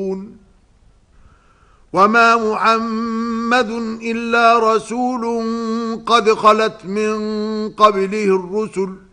وما محمد إلا رسول قد خلت من قبله الرسل